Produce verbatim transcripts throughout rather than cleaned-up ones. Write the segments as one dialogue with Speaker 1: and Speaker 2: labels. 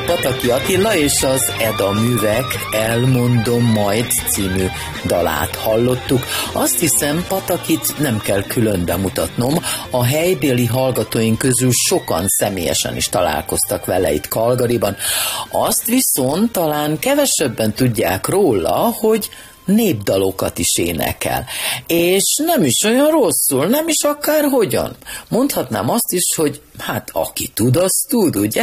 Speaker 1: Pataki Attila és az Eda Művek Elmondom majd című dalát hallottuk. Azt hiszem, Patakit nem kell külön bemutatnom, a helybéli hallgatóink közül sokan személyesen is találkoztak vele itt Calgaryban. Azt viszont talán kevesebben tudják róla, hogy népdalokat is énekel. És nem is olyan rosszul, nem is akárhogyan. Mondhatnám azt is, hogy hát aki tud, az tud, ugye?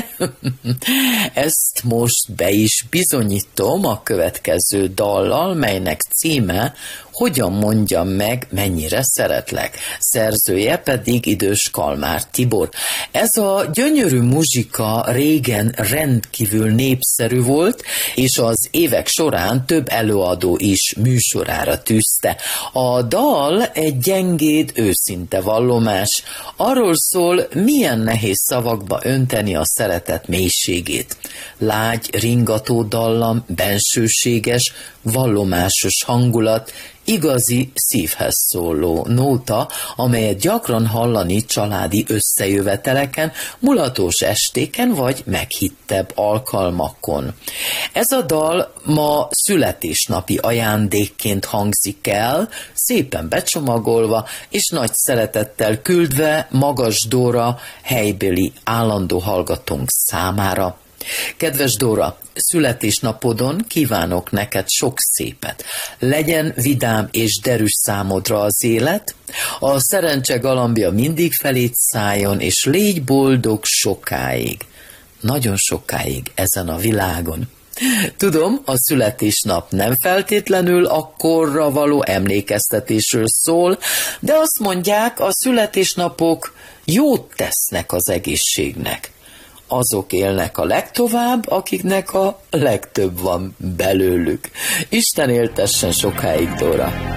Speaker 1: Ezt most be is bizonyítom a következő dallal, melynek címe Hogyan mondjam meg, mennyire szeretlek. Szerzője pedig idős Kalmár Tibor. Ez a gyönyörű muzsika régen rendkívül népszerű volt, és az évek során több előadó is műsorára tűzte. A dal egy gyengéd, őszinte vallomás. Arról szól, milyen nehéz szavakba önteni a szeretet mélységét. Lágy, ringató dallam, bensőséges, vallomásos hangulat, igazi szívhez szóló nóta, amelyet gyakran hallani családi összejöveteleken, mulatos estéken vagy meghittebb alkalmakon. Ez a dal ma születésnapi ajándékként hangzik el, szépen becsomagolva és nagy szeretettel küldve Magas Dóra helybéli állandó hallgatónk számára. Kedves Dóra, születésnapodon kívánok neked sok szépet. Legyen vidám és derűs számodra az élet, a szerencse galambja mindig felét szálljon, és légy boldog sokáig. Nagyon sokáig ezen a világon. Tudom, a születésnap nem feltétlenül a korra való emlékeztetésről szól, de azt mondják, a születésnapok jót tesznek az egészségnek. Azok élnek a legtovább, akiknek a legtöbb van belőlük. Isten éltessen sokáig, Dóra!